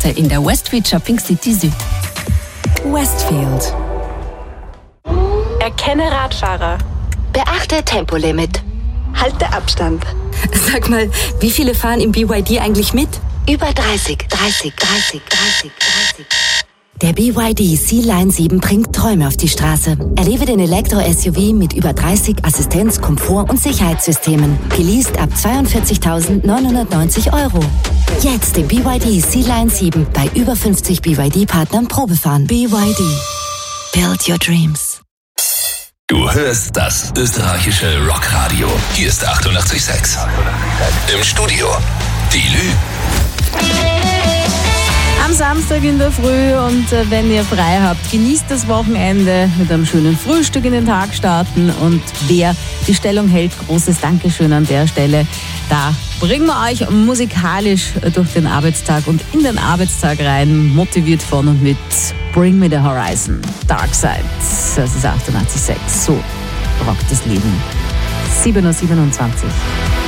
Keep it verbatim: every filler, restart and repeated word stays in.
Angebote in der Westfield Shopping City Süd. Westfield. Erkenne Radfahrer. Beachte Tempolimit. Halte Abstand. Sag mal, wie viele fahren im B Y D eigentlich mit? Über dreißig, dreißig, dreißig, dreißig, dreißig. Der B Y D C-Line sieben bringt Träume auf die Straße. Erlebe den Elektro-S U V mit über dreißig Assistenz-, Komfort- und Sicherheitssystemen. Geleast ab zweiundvierzigtausendneunhundertneunzig Euro. Jetzt den B Y D C-Line sieben bei über fünfzig B Y D-Partnern Probefahren. B Y D. Build your dreams. Du hörst das österreichische Rockradio. Hier ist achtundachtzig Komma sechs. Im Studio die Lü. Am Samstag in der Früh und äh, wenn ihr frei habt, genießt das Wochenende mit einem schönen Frühstück in den Tag starten. Und wer die Stellung hält, großes Dankeschön an der Stelle. Da bringen wir euch musikalisch durch den Arbeitstag und in den Arbeitstag rein, motiviert von und mit Bring Me the Horizon, Dark Side. Das ist achtundachtzig Komma sechs. So rockt das Leben. sieben Uhr siebenundzwanzig.